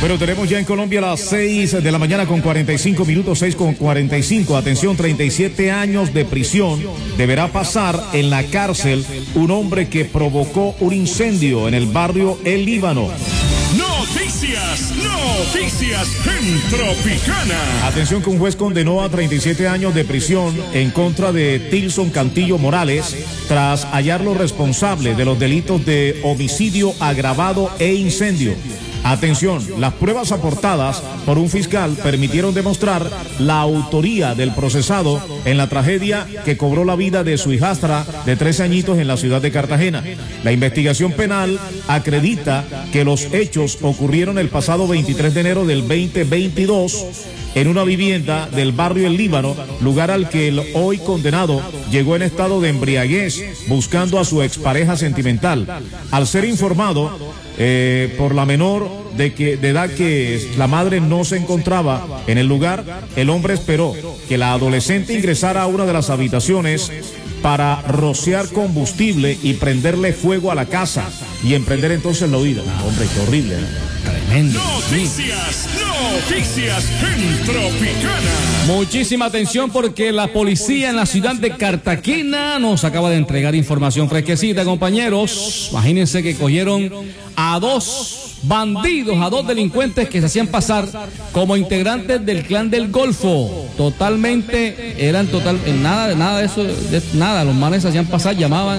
Bueno, tenemos ya en Colombia las 6 de la mañana con 45 minutos, 6 con 45. Atención, 37 años de prisión deberá pasar en la cárcel un hombre que provocó un incendio en el barrio El Líbano. Noticias en Tropicana. Atención que un juez condenó a 37 años de prisión en contra de Tilson Cantillo Morales tras hallarlo responsable de los delitos de homicidio agravado e incendio. Atención, las pruebas aportadas por un fiscal permitieron demostrar la autoría del procesado en la tragedia que cobró la vida de su hijastra de 13 añitos en la ciudad de Cartagena. La investigación penal acredita que los hechos ocurrieron el pasado 23 de enero del 2022 en una vivienda del barrio El Líbano, lugar al que el hoy condenado llegó en estado de embriaguez buscando a su expareja sentimental. Al ser informado por la menor de edad que la madre no se encontraba en el lugar, el hombre esperó que la adolescente ingresara a una de las habitaciones para rociar combustible y prenderle fuego a la casa y emprender entonces la huida. Hombre, qué horrible, Tremendo. Noticias en Tropicana. Muchísima atención porque la policía en la ciudad de Cartagena nos acaba de entregar información fresquecita, compañeros. Imagínense que cogieron a dos bandidos, a dos delincuentes que se hacían pasar como integrantes del clan del Golfo. Nada de eso, nada. Los manes se hacían pasar, llamaban,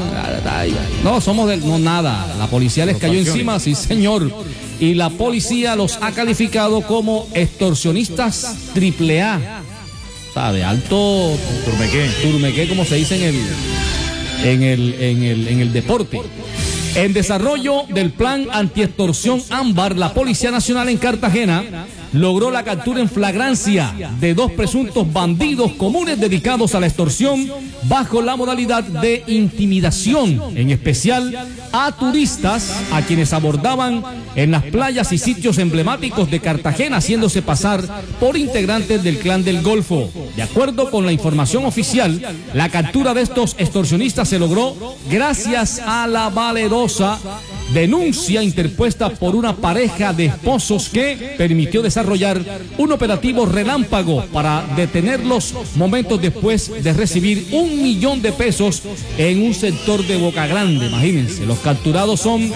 nada. La policía les cayó encima, sí señor. Y la policía los ha calificado como extorsionistas AAA. O sea, de alto turmequé, como se dice en el deporte. En desarrollo del plan antiextorsión Ámbar, la Policía Nacional en Cartagena logró la captura en flagrancia de dos presuntos bandidos comunes dedicados a la extorsión bajo la modalidad de intimidación, en especial a turistas a quienes abordaban en las playas y sitios emblemáticos de Cartagena, haciéndose pasar por integrantes del clan del Golfo. De acuerdo con la información oficial, la captura de estos extorsionistas se logró gracias a la valerosa denuncia interpuesta por una pareja de esposos que permitió desarrollar un operativo relámpago para detenerlos momentos después de recibir 1 millón de pesos en un sector de Boca Grande. Imagínense, los capturados son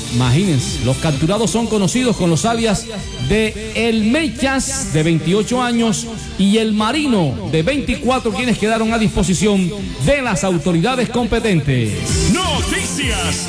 conocidos con los alias de El Mechas, de 28 años, y El Marino, de 24, quienes quedaron a disposición de las autoridades competentes. Noticias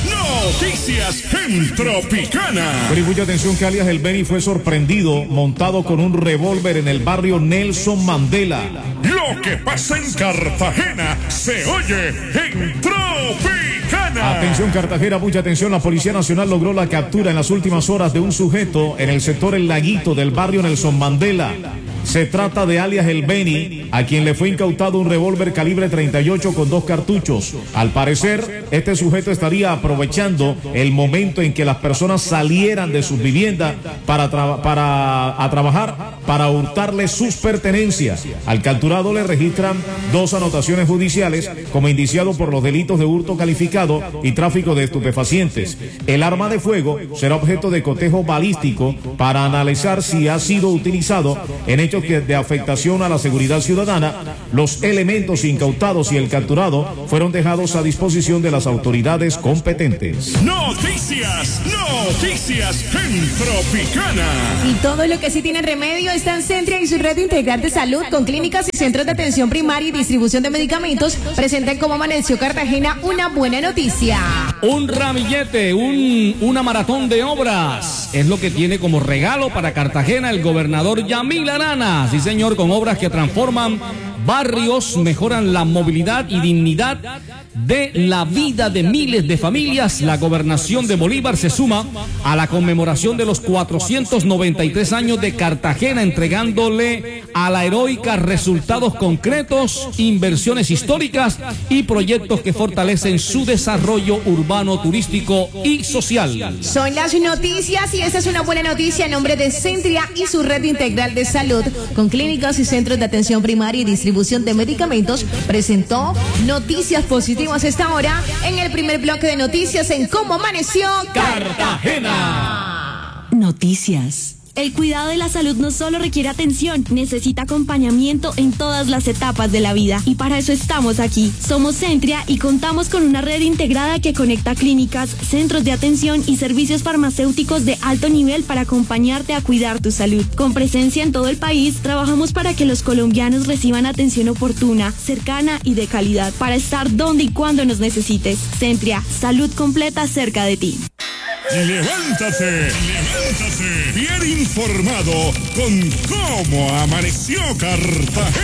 en Tropicana. Pero y mucha atención que alias El Beni fue sorprendido montado con un revólver en el barrio Nelson Mandela. Lo que pasa en Cartagena se oye en Tropicana. Atención Cartagena, mucha atención. La Policía Nacional logró la captura en las últimas horas de un sujeto en el sector El Laguito del barrio Nelson Mandela. Se trata de alias El Beni, a quien le fue incautado un revólver calibre 38 con 2 cartuchos. Al parecer, este sujeto estaría aprovechando el momento en que las personas salieran de sus viviendas para trabajar, para hurtarle sus pertenencias. Al capturado le registran 2 anotaciones judiciales como indiciado por los delitos de hurto calificado y tráfico de estupefacientes. El arma de fuego será objeto de cotejo balístico para analizar si ha sido utilizado en hechos de afectación a la seguridad ciudadana. Los elementos incautados y el capturado fueron dejados a disposición de las autoridades competentes. Noticias en Tropicana. Y todo lo que sí tiene remedio está en Centria y su red integral de salud con clínicas y centros de atención primaria y distribución de medicamentos. Presentan como amaneció Cartagena una buena noticia. Un ramillete, una maratón de obras es lo que tiene como regalo para Cartagena el gobernador Yamil Arana. Sí, señor, con obras que transforman barrios, mejoran la movilidad y dignidad de la vida de miles de familias. La gobernación de Bolívar se suma a la conmemoración de los 493 años de Cartagena, entregándole a la heroica resultados concretos, inversiones históricas y proyectos que fortalecen su desarrollo urbano, turístico y social. Son las noticias y esta es una buena noticia en nombre de Centria y su red integral de salud con clínicas y centros de atención primaria y distribución de medicamentos. Presentó noticias positivas esta hora en el primer bloque de noticias en Cómo Amaneció Cartagena. Noticias El cuidado de la salud no solo requiere atención, necesita acompañamiento en todas las etapas de la vida. Y para eso estamos aquí. Somos Centria y contamos con una red integrada que conecta clínicas, centros de atención y servicios farmacéuticos de alto nivel para acompañarte a cuidar tu salud. Con presencia en todo el país, trabajamos para que los colombianos reciban atención oportuna, cercana y de calidad, para estar donde y cuando nos necesites. Centria, salud completa cerca de ti. Levántate, bien informado con cómo amaneció Cartagena.